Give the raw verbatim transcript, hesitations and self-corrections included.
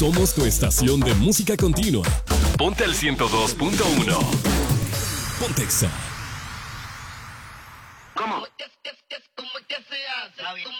Somos tu estación de música continua. Ponte al ciento dos punto uno. Pontexa. ¿Cómo? ¿Cómo que se hace?